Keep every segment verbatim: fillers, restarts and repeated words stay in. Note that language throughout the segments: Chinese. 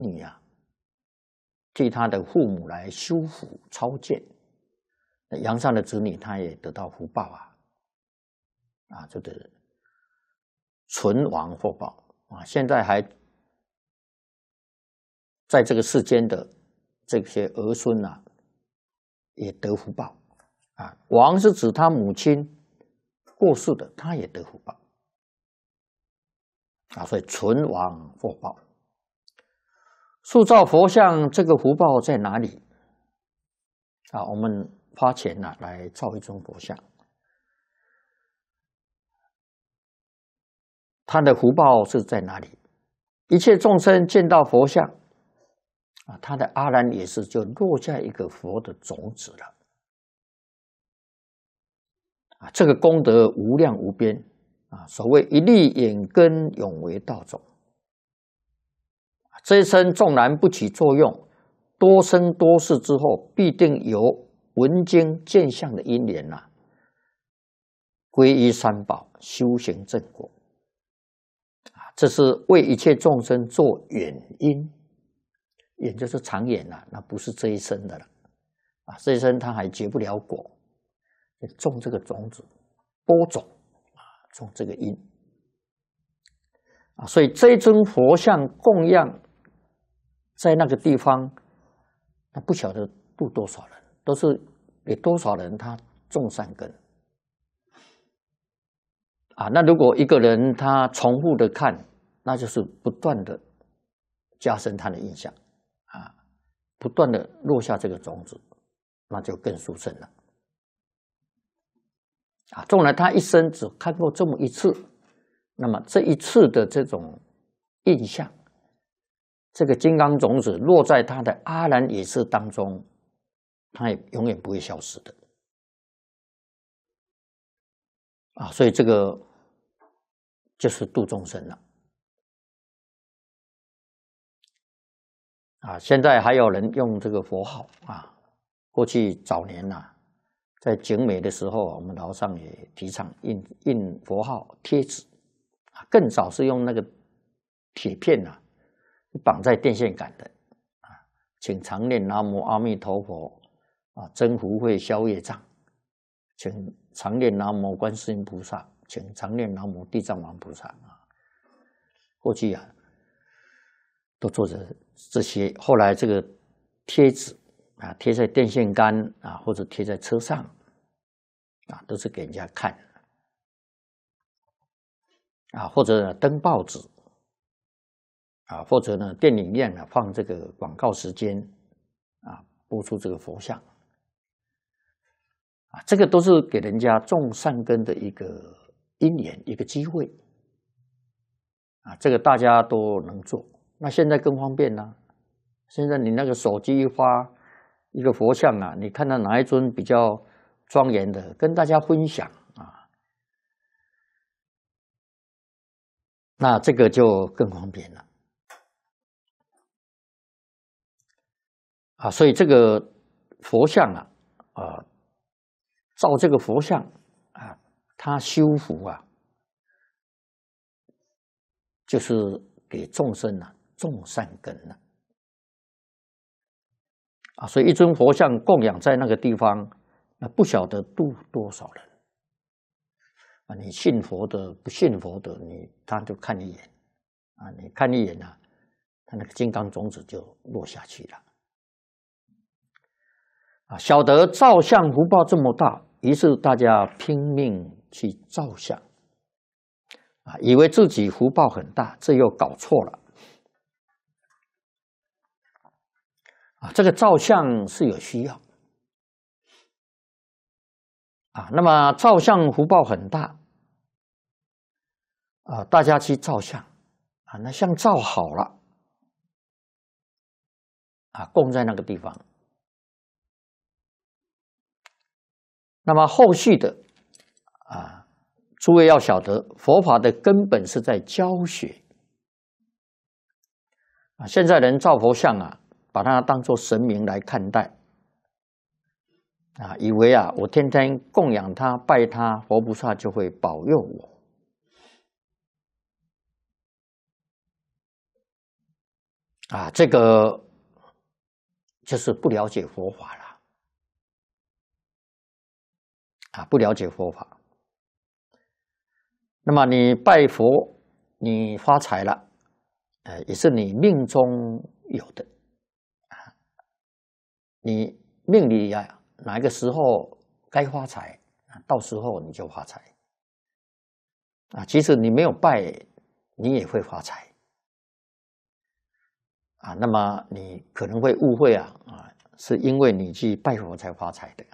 女啊，替他的父母来修福超荐，那阳上的子女他也得到福报啊，啊，这个存亡福报啊，现在还在这个世间的这些儿孙啊，也得福报啊。亡是指他母亲过世的，他也得福报啊，所以存亡福报。塑造佛像，这个福报在哪里啊？我们花钱呢、啊、来造一尊佛像，他的福报是在哪里？一切众生见到佛像啊，他的阿兰也是就落下一个佛的种子了啊，这个功德无量无边啊！所谓一粒眼根，永为道种。这一生纵然不起作用，多生多世之后，必定有闻经见相的因缘呐、啊，皈依三宝，修行正果啊，这是为一切众生做远因，远就是长远了、啊，那不是这一生的了啊，这一生他还结不了果，种这个种子，播种啊，种这个因啊，所以这一尊佛像供养。在那个地方，他不晓得度多少人，都是给多少人他种善根啊。那如果一个人他重复的看，那就是不断的加深他的印象啊，不断的落下这个种子，那就更殊胜了啊。纵然他一生只看过这么一次，那么这一次的这种印象。这个金刚种子落在他的阿兰也识当中，他也永远不会消失的啊！所以这个就是度众生了啊！现在还有人用这个佛号啊，过去早年呐、啊，在景美的时候，我们楼上也提倡印印佛号贴纸啊，更早是用那个铁片呐、啊。绑在电线杆的啊，请常念南无阿弥陀佛啊，增福慧消业障，请常念南无观世音菩萨，请常念南无地藏王菩萨啊。过去啊，都做着这些，后来这个贴纸啊，贴在电线杆啊，或者贴在车上啊，都是给人家看啊，或者登报纸。啊，或者呢，电影院呢放这个广告时间，啊，播出这个佛像，啊，这个都是给人家种善根的一个因缘，一个机会，啊，这个大家都能做。那现在更方便啦，现在你那个手机一发一个佛像啊，你看到哪一尊比较庄严的，跟大家分享啊，那这个就更方便了。啊，所以这个佛像啊，啊，造这个佛像啊，它修福啊，就是给众生啊种善根了啊。所以一尊佛像供养在那个地方，那不晓得度多少人啊。你信佛的、不信佛的，你他就看一眼啊，你看一眼啊，他那个金刚种子就落下去了。啊，晓得造像福报这么大，于是大家拼命去造像，啊，以为自己福报很大，这又搞错了。啊，这个造像是有需要，啊，那么造像福报很大，啊，大家去造像，啊，那像造好了，啊，供在那个地方。那么后续的啊，诸位要晓得，佛法的根本是在教学啊。现在人造佛像啊，把它当作神明来看待啊，以为啊，我天天供养他、拜他，佛菩萨就会保佑我。 啊，这个就是不了解佛法了啊，不了解佛法。那么你拜佛，你发财了，呃，也是你命中有的啊。你命里呀，哪一个时候该发财啊，到时候你就发财啊。即使你没有拜，你也会发财啊。那么你可能会误会啊啊，是因为你去拜佛才发财的。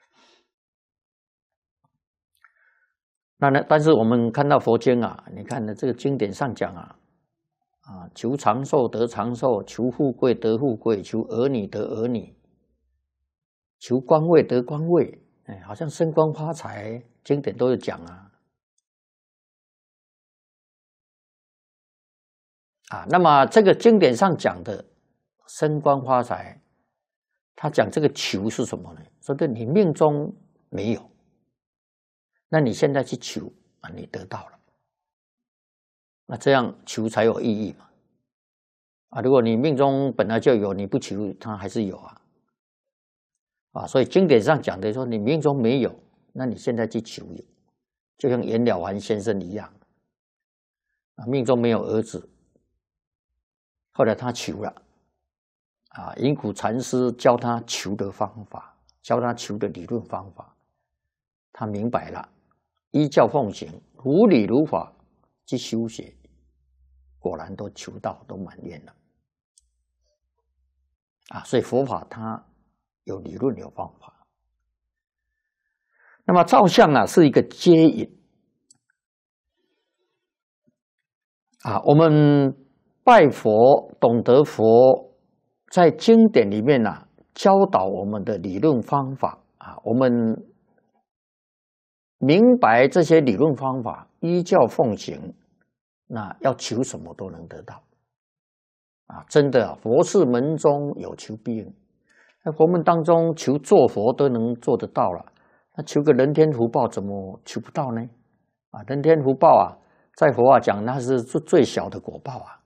那呢？但是我们看到佛经啊，你看呢，这个经典上讲啊，啊，求长寿得长寿，求富贵得富贵，求儿女得儿女，求官位得官位，哎，好像升官发财，经典都有讲啊。啊，那么这个经典上讲的升官发财，他讲这个求是什么呢？说的你命中没有。那你现在去求啊，你得到了，那这样求才有意义嘛？啊，如果你命中本来就有，你不求，它还是有啊。啊，所以经典上讲的说，你命中没有，那你现在去求有，就像袁了凡先生一样，啊，命中没有儿子，后来他求了，啊，隐谷禅师教他求的方法，教他求的理论方法，他明白了。依教奉行，如理如法去修学，果然都求道，都满愿了啊！所以佛法它有理论，有方法。那么照相啊，是一个接引啊。我们拜佛，懂得佛在经典里面啊教导我们的理论方法啊，我们明白这些理论方法，依教奉行，那要求什么都能得到啊！真的，佛是门中有求必应。在佛门当中，求做佛都能做得到了，那求个人天福报怎么求不到呢？啊，人天福报啊，在佛法讲那是最小的果报啊！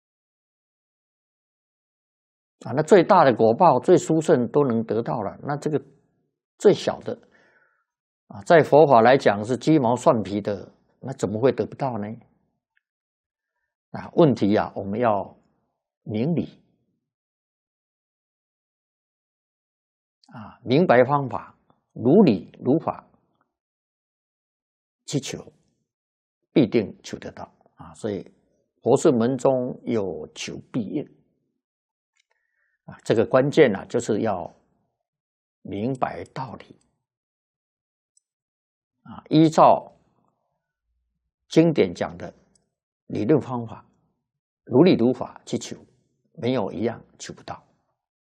啊，那最大的果报、最殊胜都能得到了，那这个最小的。啊，在佛法来讲是鸡毛蒜皮的，那怎么会得不到呢？啊，问题啊，我们要明理啊，明白方法，如理如法去求，必定求得到啊。所以佛是门中有求必应啊，这个关键啊，就是要明白道理。啊，依照经典讲的理论方法，如理如法去求，没有一样求不到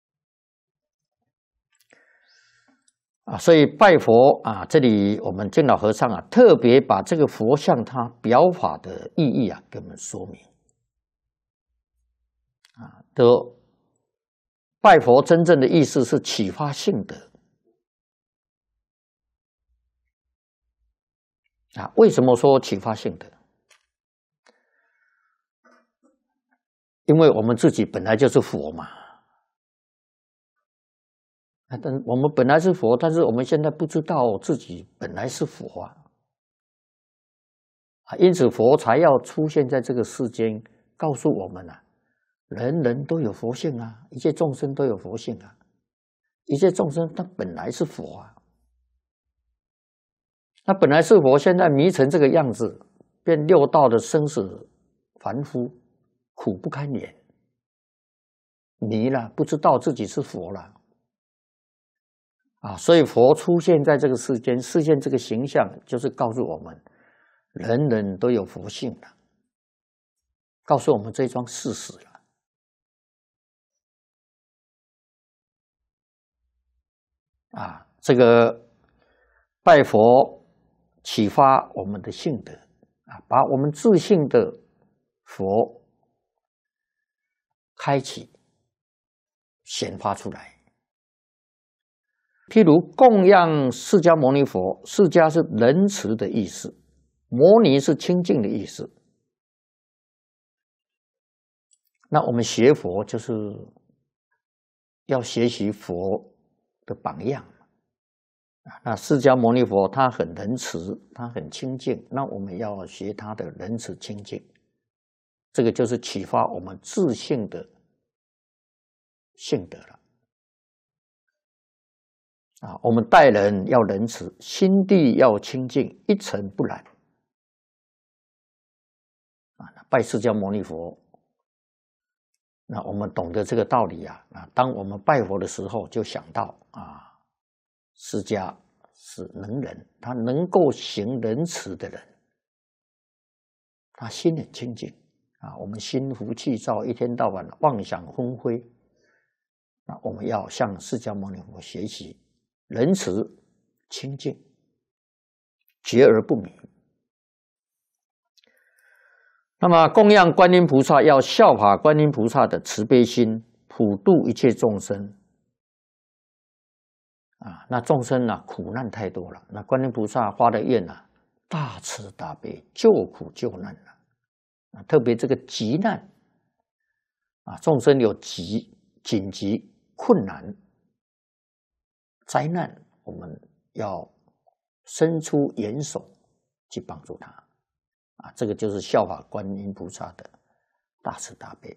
啊。所以拜佛啊，这里我们净老和尚啊，特别把这个佛像它表法的意义啊，给我们说明啊。的拜佛真正的意思是启发性德。啊，为什么说启发性德？因为我们自己本来就是佛嘛。啊，但我们本来是佛，但是我们现在不知道自己本来是佛啊。啊，因此佛才要出现在这个世间，告诉我们啊，人人都有佛性啊，一切众生都有佛性啊，一切众生他本来是佛啊。他本来是佛，现在迷成这个样子，变六道的生死凡夫，苦不堪言，迷了，不知道自己是佛了啊！所以佛出现在这个世间，示现这个形象，就是告诉我们，人人都有佛性了，告诉我们这桩事实了啊！这个拜佛。启发我们的性德啊，把我们自性的佛开启、显发出来。譬如供养释迦牟尼佛，释迦是仁慈的意思，牟尼是清净的意思。 那我们学佛就是要学习佛的榜样。那释迦牟尼佛他很仁慈，他很清净，那我们要学他的仁慈清净，这个就是启发我们自性的性德了。啊，我们待人要仁慈，心地要清净，一尘不染。啊，拜释迦牟尼佛，那我们懂得这个道理啊。啊，当我们拜佛的时候，就想到啊。释迦是能人，他能够行仁慈的人，他心很清净啊。我们心浮气躁，一天到晚妄想纷飞，那我们要向释迦牟尼佛学习仁慈、清净、觉而不迷。那么供养观音菩萨，要效法观音菩萨的慈悲心，普度一切众生。啊，那众生啊，苦难太多了。那观音菩萨发的愿啊，大慈大悲，救苦救难啊。啊，特别这个急难啊，众生有急、紧急、困难、灾难，我们要伸出援手去帮助他。啊，这个就是效法观音菩萨的大慈大悲。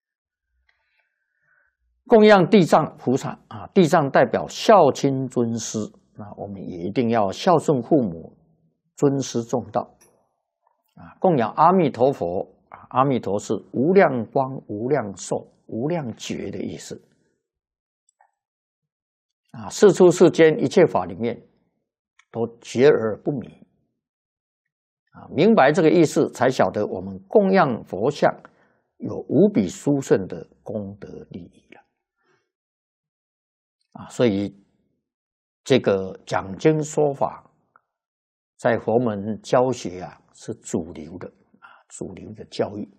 供养地藏菩萨啊，地藏代表孝亲尊师，那我们也一定要孝顺父母，尊师重道啊。供养阿弥陀佛啊，阿弥陀是无量光、无量寿、无量觉的意思啊。世出世间一切法里面，都觉而不迷啊，明白这个意思，才晓得我们供养佛像有无比殊胜的功德利益了。啊，所以这个讲经说法，在佛门教学啊是主流的啊，主流的教育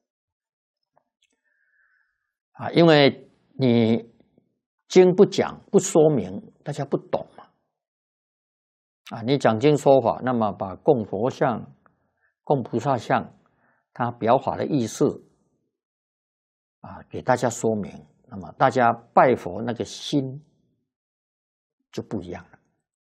啊，因为你经不讲不说明，大家不懂嘛啊，你讲经说法，那么把供佛像、供菩萨像，它表法的意思啊，给大家说明。那么大家拜佛那个心就不一样了。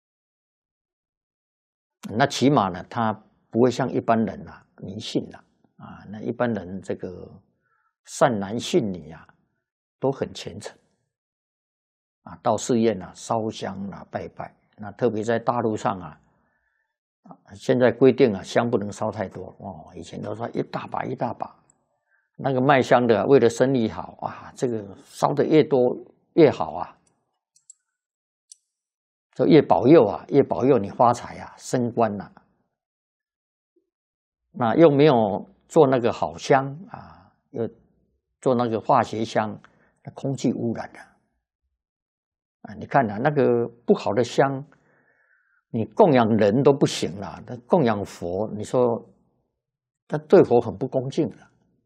那起码呢，他不会像一般人啊迷信了啊。那一般人这个善男信女啊，都很虔诚啊，到寺院啊烧香啊拜拜。那特别在大陆上啊，现在规定啊，香不能烧太多哦。以前都说一大把一大把。那个卖香的为了生意好啊，这个烧的越多越好啊，就越保佑啊，越保佑你发财啊，升官啊。那又没有做那个好香啊，又做那个化学香，那空气污染了啊。你看啊，那个不好的香，你供养人都不行了，那供养佛，你说那对佛很不恭敬了。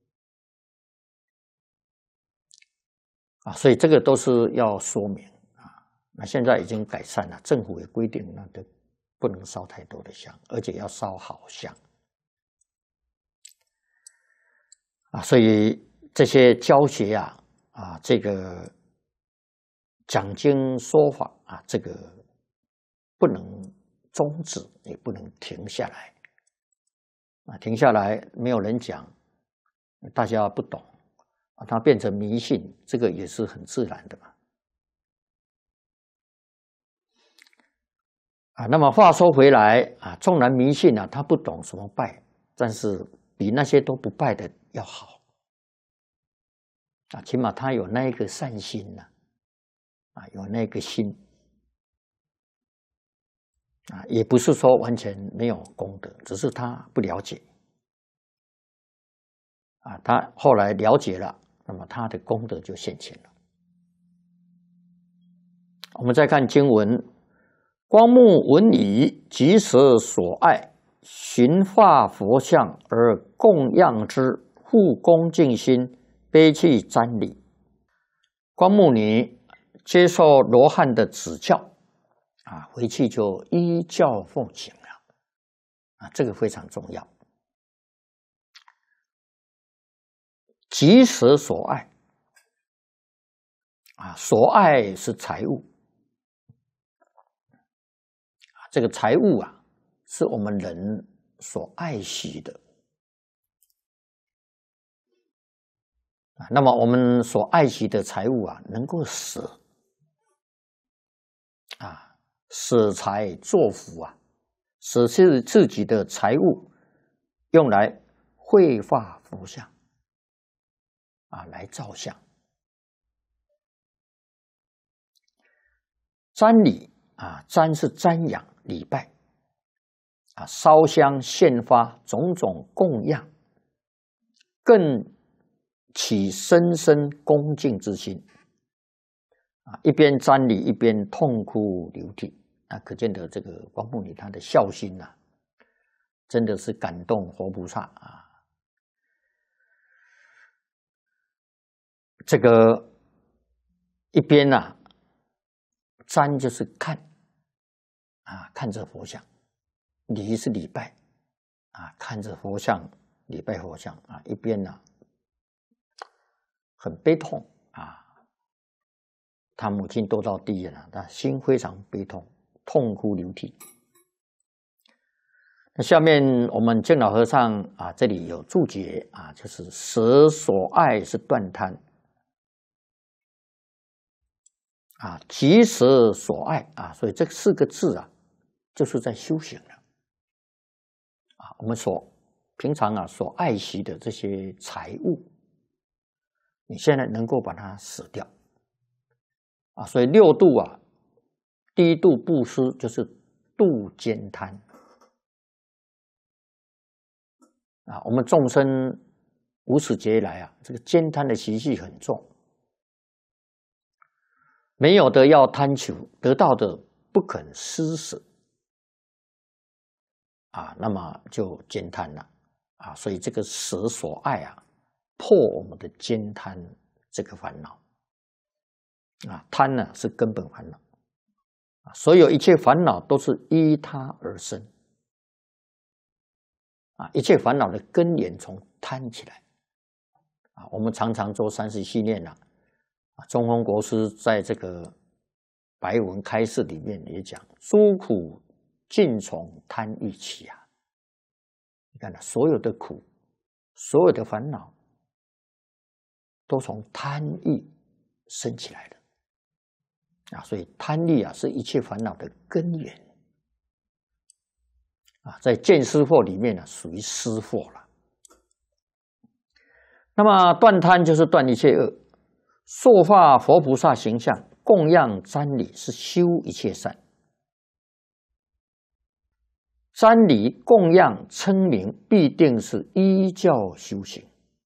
啊，所以这个都是要说明啊。那现在已经改善了，政府也规定，那都不能烧太多的香，而且要烧好香啊。所以这些教学啊，啊，这个讲经说法啊，这个不能终止，也不能停下来啊。停下来没有人讲，大家不懂。啊，它变成迷信，这个也是很自然的嘛。啊，那么话说回来啊，纵然迷信啊，他不懂什么拜，但是比那些都不拜的要好啊，起码他有那一个善心呐，啊，有那个心啊，也不是说完全没有功德，只是他不了解啊，他后来了解了。那么他的功德就现前了。我们再看经文：光目闻已，即舍所爱，寻化佛像而供养之，复恭敬心，悲泣瞻礼。光目尼接受罗汉的指教啊，回去就依教奉行了啊，这个非常重要。 即舍所爱啊，所爱是财物啊，这个财物啊，是我们人所爱惜的啊。那么我们所爱惜的财物啊，能够舍啊，舍财作福啊，舍弃自己的财物，用来绘画佛像啊，来造像。瞻礼啊，瞻是瞻仰礼拜啊，烧香献发种种供养，更起深深恭敬之心啊，一边瞻礼一边痛哭流涕啊，可见得这个光目女她的孝心呐、啊，真的是感动活菩萨啊。这个一边呐、啊，瞻就是看啊，看着佛像；礼是礼拜啊，看着佛像礼拜佛像啊，一边呢、啊、很悲痛啊。他母亲都到地狱了，他心非常悲痛，痛哭流涕。那下面我们净老和尚啊，这里有注解啊，就是舍所爱是断贪啊，即舍所爱啊，所以这四个字啊，就是在修行了啊。我们所平常啊所爱惜的这些财物，你现在能够把它舍掉啊。所以六度啊，第一度布施就是度慳贪啊。我们众生无始劫来啊，这个慳贪的习气很重。没有的要贪求，得到的不肯施舍啊，那么就慳贪了啊。所以这个舍所爱啊，破我们的慳贪这个烦恼啊。贪呢是根本烦恼啊，所有一切烦恼都是依它而生啊。一切烦恼的根源从贪起来啊。我们常常做三十系念啊。中峰国师在这个白文开示里面也讲，诸苦尽从贪欲起啊。你看，所有的苦，所有的烦恼，都从贪欲生起来的啊。所以贪欲啊，是一切烦恼的根源啊。在见思惑里面呢、啊，属于思惑了。那么断贪就是断一切恶。塑化佛菩萨形象，供养瞻礼是修一切善。瞻礼供养称名，必定是依教修行。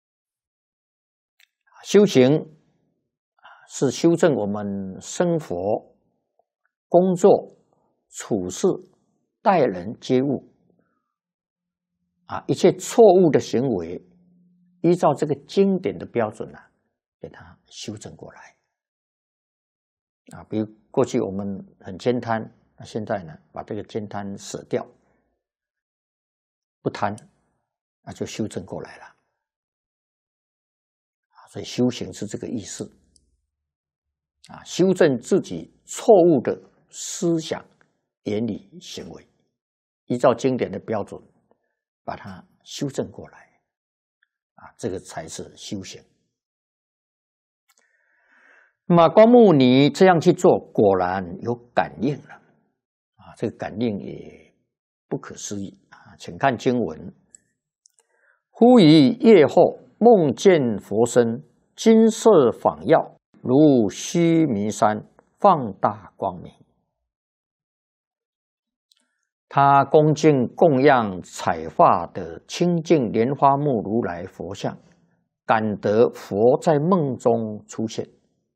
修行是修正我们生活、工作、处事、待人接物啊，一切错误的行为，依照这个经典的标准啊，给它修正过来啊。比如过去我们很悭贪，那现在呢，把这个悭贪舍掉，不贪，那就修正过来了啊。所以修行是这个意思啊，修正自己错误的思想、言语、行为，依照经典的标准把它修正过来啊，这个才是修行。那么光目尼这样去做，果然有感应了啊！这个感应也不可思议啊！请看经文：忽于夜后梦见佛身，金色仿耀，如须弥山，放大光明。他恭敬供养彩发的清净莲花目如来佛像，感得佛在梦中出现。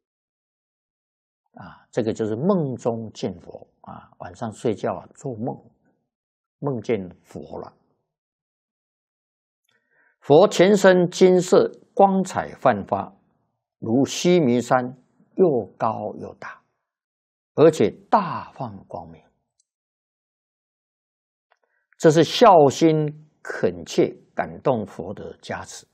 啊，这个就是梦中见佛啊，晚上睡觉啊，做梦梦见佛了。佛全身金色，光彩焕发，如须弥山，又高又大，而且大放光明。这是孝心恳切感动佛的加持